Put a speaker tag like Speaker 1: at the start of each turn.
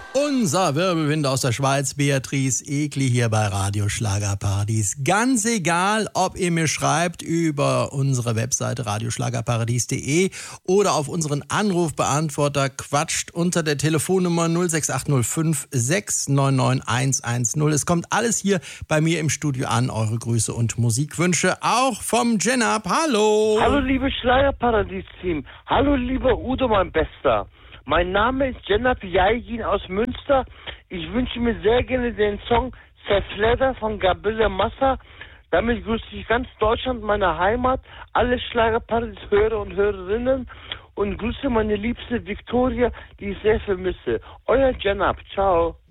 Speaker 1: Unser Wirbelwind aus der Schweiz, Beatrice Egli hier bei Radio Schlagerparadies. Ganz egal, ob ihr mir schreibt über unsere Webseite radioschlagerparadies.de oder auf unseren Anrufbeantworter quatscht unter der Telefonnummer 06805 699 110. Es kommt alles hier bei mir im Studio an, eure Grüße und Musikwünsche, auch vom Jenab. Hallo!
Speaker 2: Hallo liebe Schlagerparadies-Team, hallo lieber Udo, mein Bester. Mein Name ist Jenab Yaigin aus Münster. Ich wünsche mir sehr gerne den Song Zerfledder von Gabriele Massa. Damit grüße ich ganz Deutschland, meine Heimat, alle Schlagerparadies-Hörer und Hörerinnen und grüße meine liebste Victoria, die ich sehr vermisse. Euer Jenab, ciao.